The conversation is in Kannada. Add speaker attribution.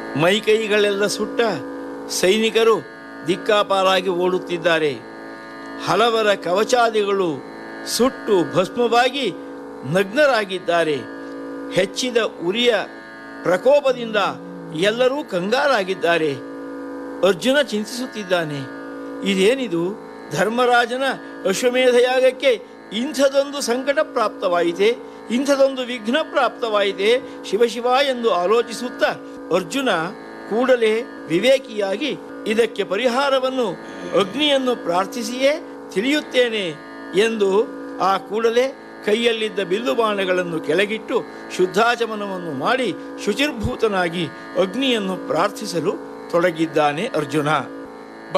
Speaker 1: ಮೈಕೈಗಳೆಲ್ಲ ಸುಟ್ಟ ಸೈನಿಕರು ದಿಕ್ಕಾಪಾಲಾಗಿ ಓಡುತ್ತಿದ್ದಾರೆ. ಹಲವರ ಕವಚಾದಿಗಳು ಸುಟ್ಟು ಭಸ್ಮವಾಗಿ ನಗ್ನರಾಗಿದ್ದಾರೆ. ಹೆಚ್ಚಿದ ಉರಿಯ ಪ್ರಕೋಪದಿಂದ ಎಲ್ಲರೂ ಕಂಗಾಲಾಗಿದ್ದಾರೆ. ಅರ್ಜುನ ಚಿಂತಿಸುತ್ತಿದ್ದಾನೆ, ಇದೇನಿದು? ಧರ್ಮರಾಜನ ಅಶ್ವಮೇಧ ಯಾಗಕ್ಕೆ ಇಂಥದೊಂದು ಸಂಕಟ ಪ್ರಾಪ್ತವಾಯಿತೆ, ಇಂಥದೊಂದು ವಿಘ್ನ ಪ್ರಾಪ್ತವಾಯಿತೆ. ಶಿವಶಿವ ಎಂದು ಆಲೋಚಿಸುತ್ತಾ ಅರ್ಜುನ ಕೂಡಲೇ ವಿವೇಕಿಯಾಗಿ ಇದಕ್ಕೆ ಪರಿಹಾರವನ್ನು ಅಗ್ನಿಯನ್ನು ಪ್ರಾರ್ಥಿಸಿಯೇ ತಿಳಿಯುತ್ತೇನೆ ಎಂದು ಆ ಕೂಡಲೇ ಕೈಯಲ್ಲಿದ್ದ ಬಿಲ್ಲು ಬಾಣಗಳನ್ನು ಕೆಳಗಿಟ್ಟು ಶುದ್ಧಾಚಮನವನ್ನು ಮಾಡಿ ಶುಚಿರ್ಭೂತನಾಗಿ ಅಗ್ನಿಯನ್ನು ಪ್ರಾರ್ಥಿಸಲು ತೊಡಗಿದ್ದಾನೆ ಅರ್ಜುನ.